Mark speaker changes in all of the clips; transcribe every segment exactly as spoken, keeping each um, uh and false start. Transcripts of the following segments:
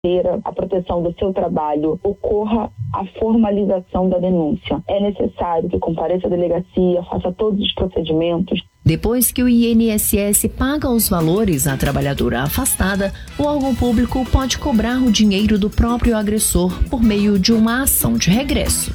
Speaker 1: a proteção do seu trabalho, ocorra a formalização da denúncia. É necessário que compareça à delegacia, faça todos os procedimentos.
Speaker 2: Depois que o I N S S paga os valores à trabalhadora afastada, o órgão público pode cobrar o dinheiro do próprio agressor por meio de uma ação de regresso.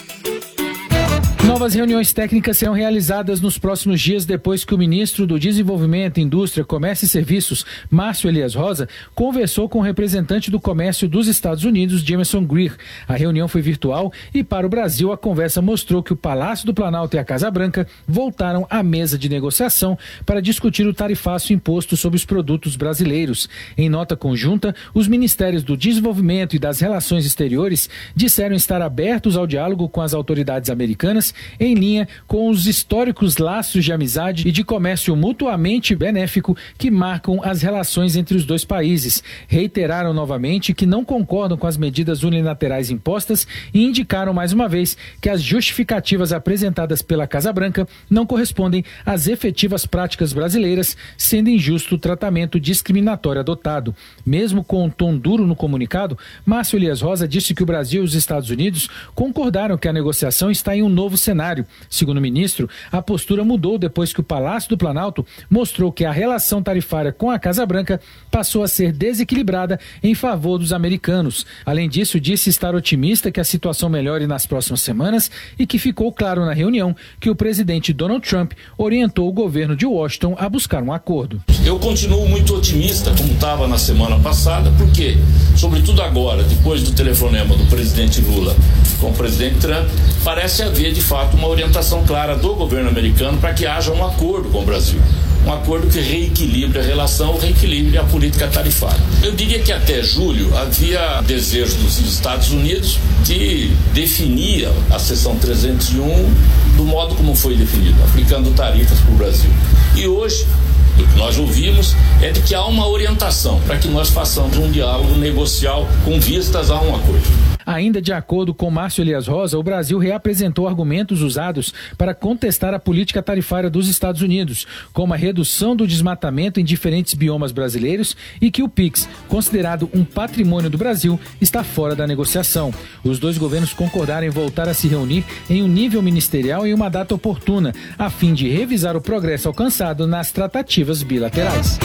Speaker 3: Novas reuniões técnicas serão realizadas nos próximos dias depois que o ministro do Desenvolvimento, Indústria, Comércio e Serviços, Márcio Elias Rosa, conversou com o representante do comércio dos Estados Unidos, Jamieson Greer. A reunião foi virtual e, para o Brasil, a conversa mostrou que o Palácio do Planalto e a Casa Branca voltaram à mesa de negociação para discutir o tarifaço imposto sobre os produtos brasileiros. Em nota conjunta, os ministérios do Desenvolvimento e das Relações Exteriores disseram estar abertos ao diálogo com as autoridades americanas em linha com os históricos laços de amizade e de comércio mutuamente benéfico que marcam as relações entre os dois países. Reiteraram novamente que não concordam com as medidas unilaterais impostas e indicaram mais uma vez que as justificativas apresentadas pela Casa Branca não correspondem às efetivas práticas brasileiras, sendo injusto o tratamento discriminatório adotado. Mesmo com um tom duro no comunicado, Márcio Elias Rosa disse que o Brasil e os Estados Unidos concordaram que a negociação está em um novo cenário. Segundo o ministro, a postura mudou depois que o Palácio do Planalto mostrou que a relação tarifária com a Casa Branca passou a ser desequilibrada em favor dos americanos. Além disso, disse estar otimista que a situação melhore nas próximas semanas e que ficou claro na reunião que o presidente Donald Trump orientou o governo de Washington a buscar um acordo.
Speaker 4: Eu continuo muito otimista, como estava na semana passada, porque, sobretudo agora, depois do telefonema do presidente Lula com o presidente Trump, parece haver de fato uma orientação clara do governo americano para que haja um acordo com o Brasil. Um acordo que reequilibre a relação, reequilibre a política tarifária. Eu diria que até julho havia desejo dos Estados Unidos de definir a seção trezentos e um do modo como foi definido, aplicando tarifas para o Brasil. E hoje, o que nós ouvimos é de que há uma orientação para que nós façamos um diálogo negocial com vistas a um acordo.
Speaker 3: Ainda de acordo com Márcio Elias Rosa, o Brasil reapresentou argumentos usados para contestar a política tarifária dos Estados Unidos, como a redução do desmatamento em diferentes biomas brasileiros e que o PIX, considerado um patrimônio do Brasil, está fora da negociação. Os dois governos concordaram em voltar a se reunir em um nível ministerial em uma data oportuna, a fim de revisar o progresso alcançado nas tratativas bilaterais.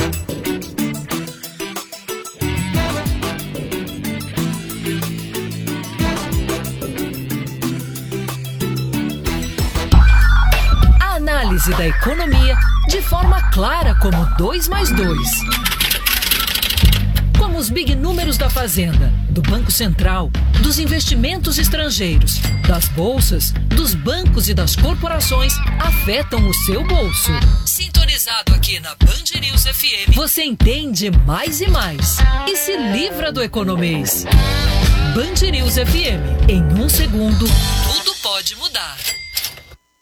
Speaker 2: Análise da economia de forma clara como dois mais dois. Como os big números da Fazenda, do Banco Central, dos investimentos estrangeiros, das bolsas, dos bancos e das corporações afetam o seu bolso. Sintonizado aqui na Band News F M, você entende mais e mais e se livra do economês. Band News F M, em um segundo, tudo